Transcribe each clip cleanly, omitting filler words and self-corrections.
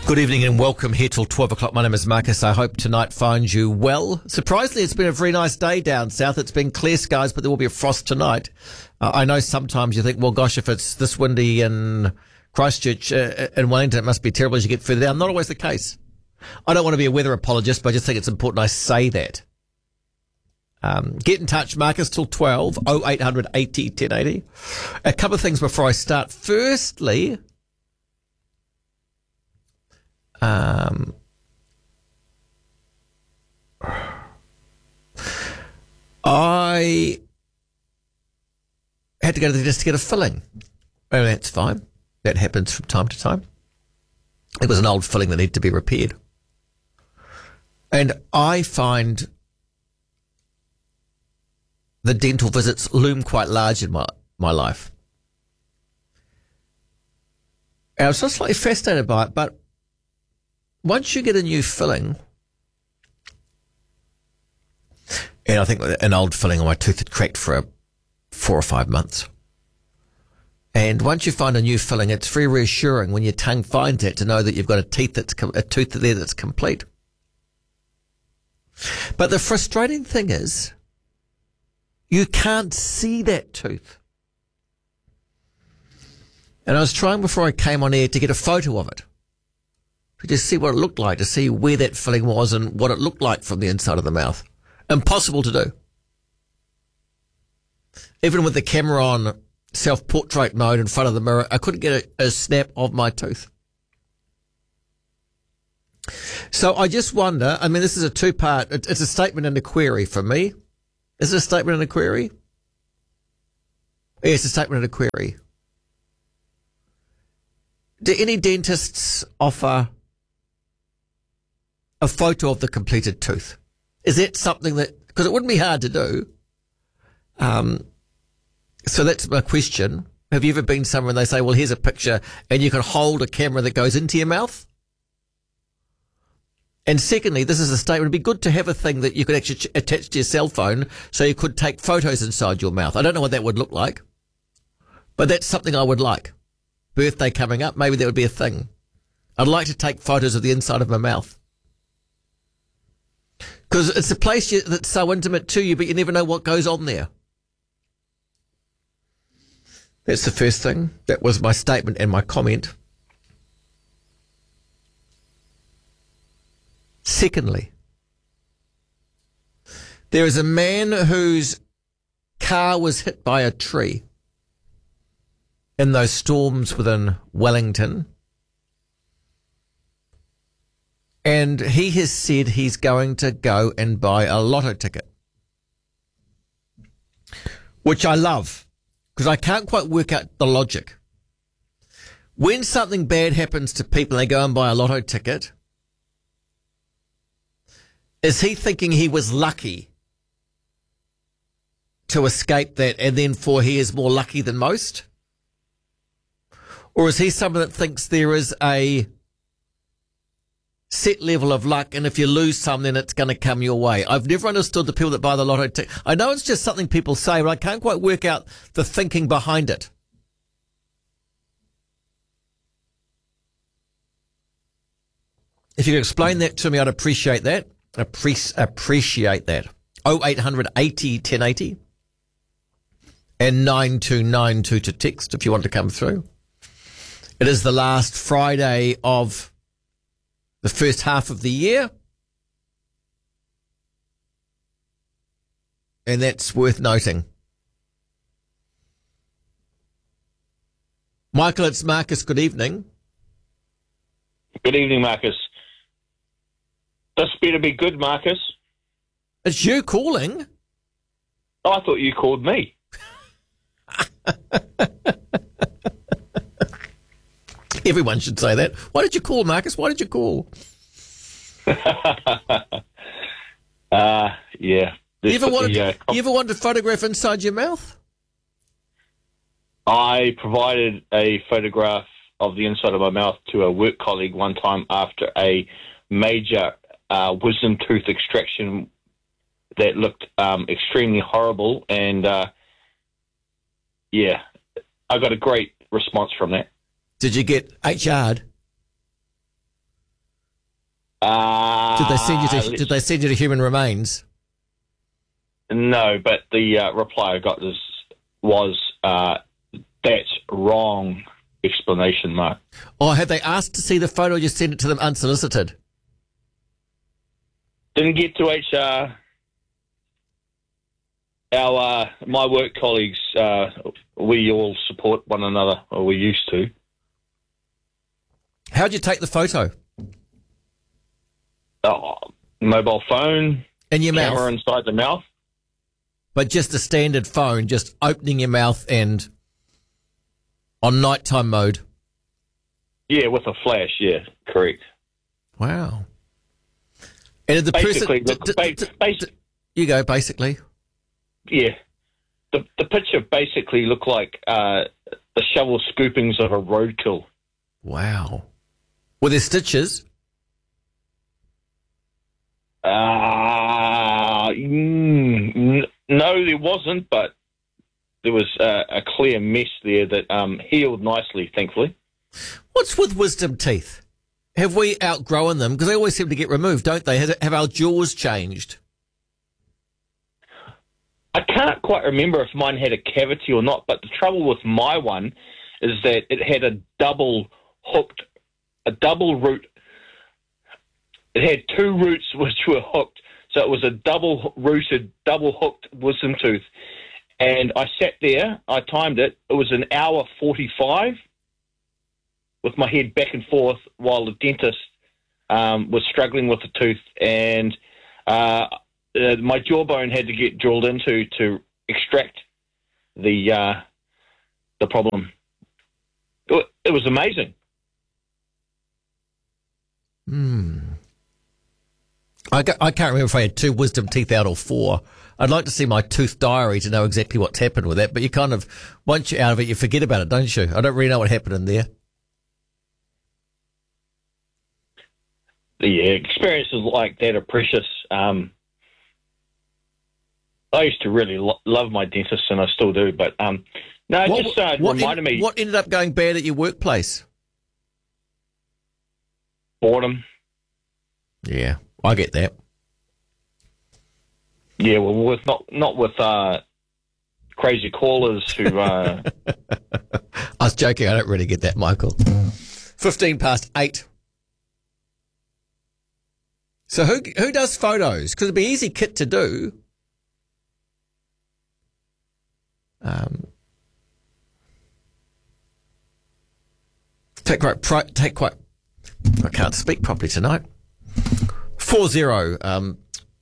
Good evening and welcome here till 12 o'clock. My name is Marcus. I hope tonight finds you well. Surprisingly, it's been a very nice day down south. It's been clear skies, but there will be a frost tonight. I know sometimes you think, well, gosh, if it's this windy in Christchurch and Wellington, it must be terrible as you get further down. Not always the case. I don't want to be a weather apologist, but I just think it's important I say that. Get in touch, Marcus, till 12, 0800 80 1080. A couple of things before I start. Firstly, I had to go to the dentist to get a filling. Oh, that's fine. That happens from time to time. It was an old filling that needed to be repaired. And I find the dental visits loom quite large in my life. And I was just slightly fascinated by it, but once you get a new filling, and I think an old filling on my tooth had cracked for 4 or 5 months. And once you find a new filling, it's very reassuring when your tongue finds it to know that you've got a tooth there that's complete. But the frustrating thing is, you can't see that tooth. And I was trying before I came on air to get a photo of it, to just see what it looked like, to see where that filling was and what it looked like from the inside of the mouth. Impossible to do. Even with the camera on self-portrait mode in front of the mirror, I couldn't get a snap of my tooth. So I just wonder, I mean, this is a two-part, it's a statement and a query for me. Is it a statement and a query? Yeah, it's a statement and a query. Do any dentists offer a photo of the completed tooth? Is that something that, because it wouldn't be hard to do. So that's my question. Have you ever been somewhere and they say, well, here's a picture and you can hold a camera that goes into your mouth? And secondly, this is a statement. It'd be good to have a thing that you could actually attach to your cell phone so you could take photos inside your mouth. I don't know what that would look like, but that's something I would like. Birthday coming up, maybe that would be a thing. I'd like to take photos of the inside of my mouth. Because it's a place that's so intimate to you, but you never know what goes on there. That's the first thing. That was my statement and my comment. Secondly, there is a man whose car was hit by a tree in those storms within Wellington. And he has said he's going to go and buy a lotto ticket, which I love because I can't quite work out the logic. When something bad happens to people and they go and buy a lotto ticket, is he thinking he was lucky to escape that and therefore he is more lucky than most? Or is he someone that thinks there is a set level of luck, and if you lose some, then it's going to come your way? I've never understood the people that buy the lotto ticket. I know it's just something people say, but I can't quite work out the thinking behind it. If you could explain that to me, I'd appreciate that. Appreciate that. 0800 80 1080 and 9292 to text if you want to come through. It is the last Friday of the first half of the year, and that's worth noting. Michael, it's Marcus. Good evening. Good evening, Marcus. This better be good, Marcus. It's you calling. Oh, I thought you called me. Everyone should say that. Why did you call, Marcus? Why did you call? Yeah. You ever wanted to photograph inside your mouth? I provided a photograph of the inside of my mouth to a work colleague one time after a major wisdom tooth extraction that looked extremely horrible. And, yeah, I got a great response from that. Did you get HR'd? Did they send you to Human Remains? No, but the reply I got was that's wrong! Explanation mark. Or had they asked to see the photo, or you sent it to them unsolicited? Didn't get to HR. My work colleagues, we all support one another, or we used to. How'd you take the photo? Mobile phone. In your mouth? Camera inside the mouth. But just a standard phone, just opening your mouth and on nighttime mode? Yeah, with a flash, yeah, correct. Wow. And did the basically, person... You go, basically. Yeah. The picture basically looked like the shovel scoopings of a roadkill. Wow. Were there stitches? No, there wasn't, but there was a clear mess there that healed nicely, thankfully. What's with wisdom teeth? Have we outgrown them? Because they always seem to get removed, don't they? Have our jaws changed? I can't quite remember if mine had a cavity or not, but the trouble with my one is that it had a double root. It had two roots which were hooked, so it was a double-rooted, double-hooked wisdom tooth. And I sat there, I timed it, it was an hour 45 with my head back and forth while the dentist was struggling with the tooth, and my jawbone had to get drilled into to extract the problem. It was amazing. I can't remember if I had 2 wisdom teeth out or 4. I'd like to see my tooth diary to know exactly what's happened with that, but you kind of, once you're out of it, you forget about it, don't you? I don't really know what happened in there. The experiences like that are precious. I used to really love my dentist, and I still do, but reminded me. What ended up going bad at your workplace? Boredom. Yeah, I get that. Yeah, well, not with crazy callers who. I was joking. I don't really get that, Michael. 8:15. So who does photos? Because it'd be easy kit to do. I can't speak properly tonight. 4-0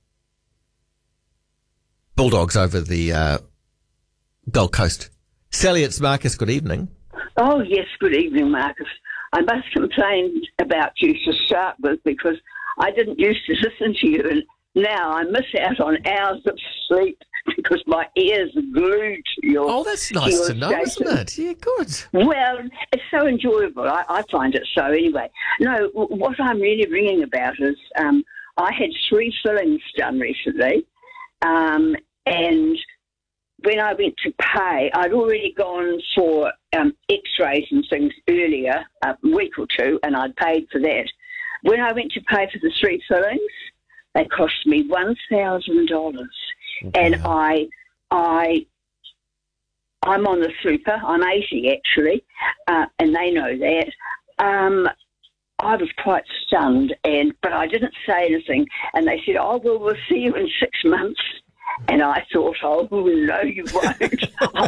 Bulldogs over the Gold Coast. Sally, it's Marcus. Good evening. Oh, yes, good evening, Marcus. I must complain about you to start with because I didn't used to listen to you, and now I miss out on hours of sleep because my ears are glued to your Oh, that's nice to know, isn't it? Yeah, good. Well, it's so enjoyable. I find it so anyway. No, what I'm really ringing about is I had 3 fillings done recently, and when I went to pay, I'd already gone for x-rays and things earlier, a week or 2, and I'd paid for that. When I went to pay for the 3 fillings, they cost me $1,000. And I'm on the super. I'm 80 actually, and they know that. I was quite stunned, but I didn't say anything. And they said, "Oh well, we'll see you in 6 months." And I thought, "Oh no, you won't.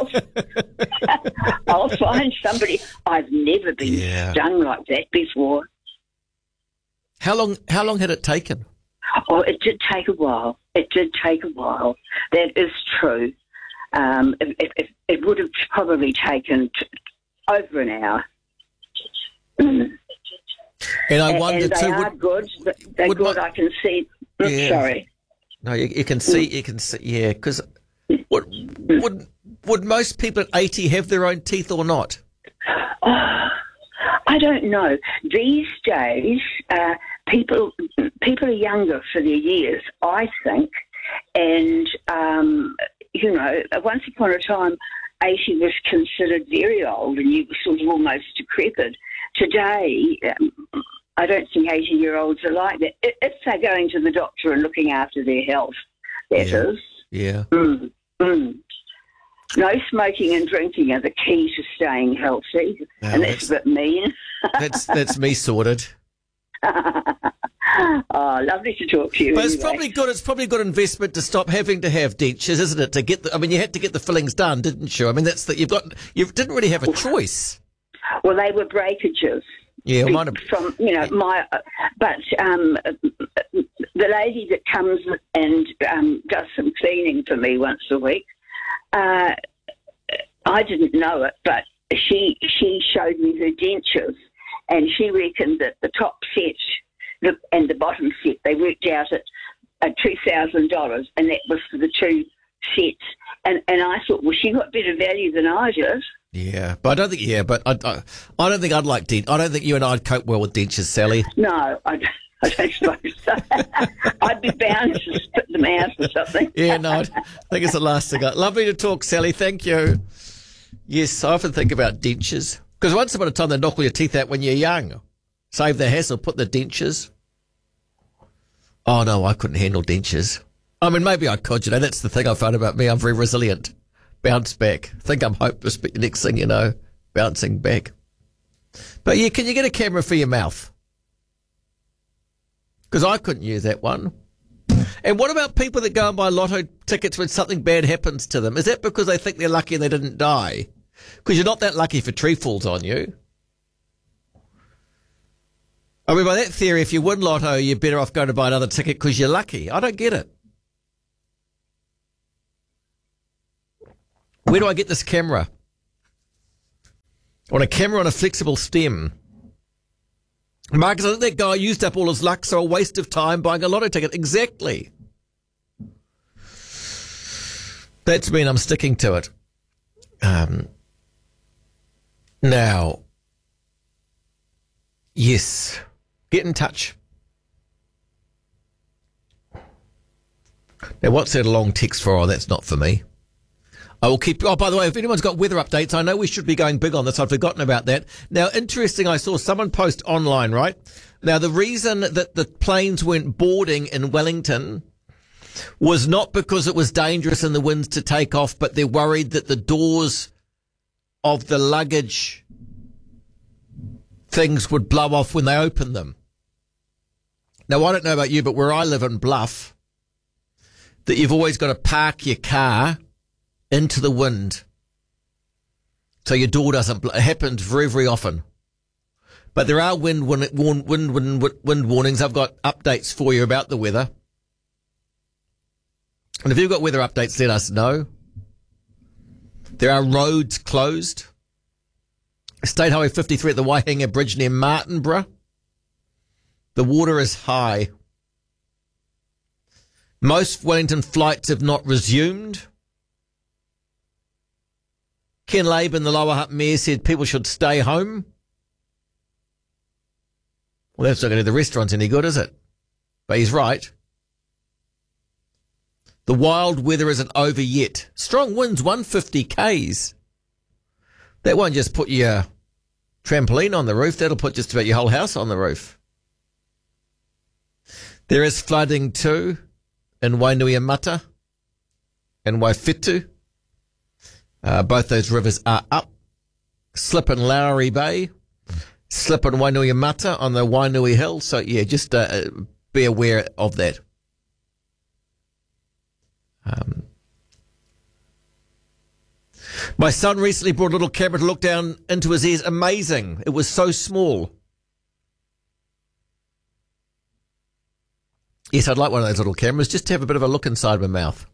I'll find somebody." I've never been stung like that before. How long had it taken? Oh, it did take a while. That is true. It would have probably taken over an hour. And I wonder they too. Are good. They're good. I can see. Sorry. No, you can see. You can see. Yeah, because would most people at 80 have their own teeth or not? Oh, I don't know. These days, people are younger for their years, I think, and once upon a time, 80 was considered very old, and you were sort of almost decrepit. Today, I don't think 80-year-olds are like that. If they're going to the doctor and looking after their health, that is. Yeah. No smoking and drinking are the key to staying healthy. No, and that's a bit mean. That's me sorted. Oh, lovely to talk to you. But anyway. it's probably good investment to stop having to have dentures, isn't it? To get you had to get the fillings done, didn't you? I mean, you didn't really have a choice. Well, they were breakages. Yeah, might have. From but the lady that comes and does some cleaning for me once a week, I didn't know it, but she showed me her dentures, and she reckoned that the top set and the bottom set, they worked out at $2,000, and that was for the two sets. And I thought, well, she got better value than I did. Yeah, but I don't think. Yeah, but I don't think I'd like dent. I don't think you and I'd cope well with dentures, Sally. No, I don't suppose so. I'd be bound to spit them out or something. Yeah, no, I think it's the last thing. Lovely to talk, Sally. Thank you. Yes, I often think about dentures because once upon a time they knock all your teeth out when you're young. Save the hassle, put the dentures. Oh no, I couldn't handle dentures. I mean, maybe I could. That's the thing I found about me. I'm very resilient. Bounce back. Think I'm hopeless, but the next thing you know, bouncing back. But yeah, can you get a camera for your mouth? Because I couldn't use that one. And what about people that go and buy lotto tickets when something bad happens to them? Is that because they think they're lucky and they didn't die? Because you're not that lucky if a tree falls on you. I mean, by that theory, if you win lotto, you're better off going to buy another ticket because you're lucky. I don't get it. Where do I get this camera? I want a camera on a flexible stem. Marcus, I think that guy used up all his luck, so a waste of time buying a lotto ticket. Exactly. That's me and I'm sticking to it. Now, yes, get in touch. Now, what's that long text for? Oh, that's not for me. I will keep... Oh, by the way, if anyone's got weather updates, I know we should be going big on this. I'd forgotten about that. Now, interesting, I saw someone post online, right? Now, the reason that the planes weren't boarding in Wellington was not because it was dangerous in the winds to take off, but they're worried that the doors of the luggage things would blow off when they open them. Now, I don't know about you, but where I live in Bluff, that you've always got to park your car into the wind so your door doesn't blow. It happens very, very often. But there are wind warnings. I've got updates for you about the weather. And if you've got weather updates, let us know. There are roads closed. State Highway 53 at the Waihinga Bridge near Martinborough. The water is high. Most Wellington flights have not resumed. Ken Laban, the Lower Hutt Mayor, said people should stay home. Well, that's not going to do the restaurants any good, is it? But he's right. The wild weather isn't over yet. Strong winds, 150 Ks. That won't just put your trampoline on the roof. That'll put just about your whole house on the roof. There is flooding too in Wainuiomata and Waifetu. Both those rivers are up. Slip in Lowry Bay. Slip in Wainuiomata on the Wainui Hill. So, yeah, just be aware of that. My son recently brought a little camera to look down into his ears. Amazing. It was so small. Yes, I'd like one of those little cameras just to have a bit of a look inside my mouth.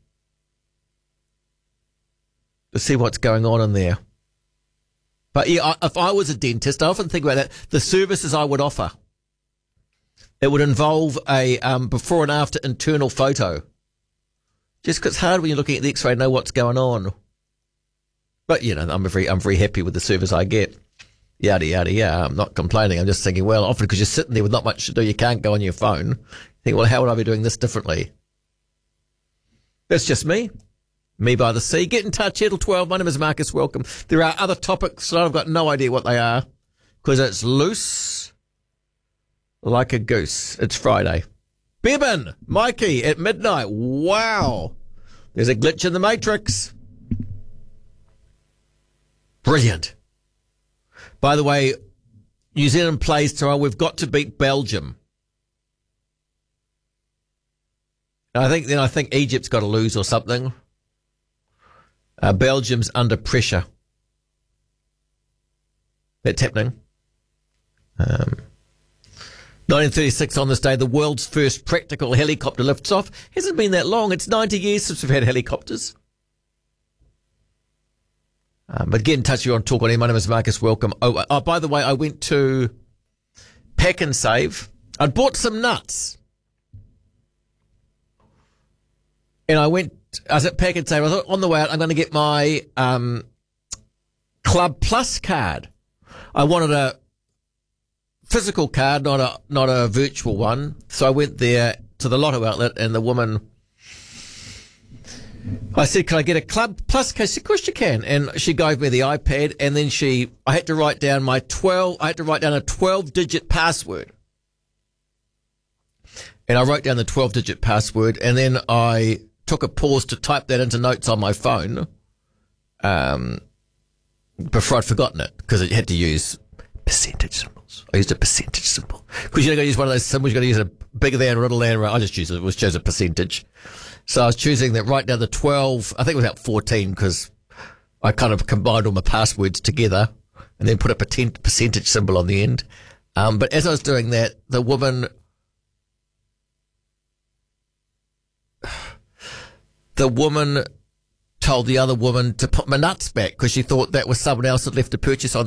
To see what's going on in there. But yeah, if I was a dentist, I often think about that. The services I would offer. It would involve a before and after internal photo. Just because it's hard when you're looking at the X-ray to know what's going on. But, you know, I'm very happy with the service I get. Yada, yada, yada. I'm not complaining. I'm just thinking, well, often because you're sitting there with not much to do, you can't go on your phone. You think, well, how would I be doing this differently? That's just me. Me by the sea. Get in touch, Edel 12. My name is Marcus. Welcome. There are other topics that I've got no idea what they are because it's loose like a goose. It's Friday. Bevan, Mikey at midnight. Wow. There's a glitch in the matrix. Brilliant. By the way, New Zealand plays tomorrow. We've got to beat Belgium. I think Egypt's got to lose or something. Belgium's under pressure. That's happening. 1936 on this day, the world's first practical helicopter lifts off. Hasn't been that long. It's 90 years since we've had helicopters. But get in touch if you want to talk on air. My name is Marcus. Welcome. Oh, by the way, I went to Pack and Save. I bought some nuts. And I was at Pack and Save. I thought on the way out, I'm going to get my Club Plus card. I wanted a physical card, not a virtual one. So I went there to the Lotto outlet, and the woman, I said, "Can I get a Club Plus card?" She said, "Of course you can." And she gave me the iPad, and then I had to write down a 12-digit password. And I wrote down the 12-digit password, and then I took a pause to type that into notes on my phone before I'd forgotten it, because it had to use percentage symbols. I used a percentage symbol. Because you've got to use one of those symbols, you've got to use a bigger than, little than. I just chose a percentage. So I was choosing that, right down the 12, I think it was about 14, because I kind of combined all my passwords together and then put a percentage symbol on the end. But as I was doing that, the woman told the other woman to put my nuts back, because she thought that was someone else had left a purchase on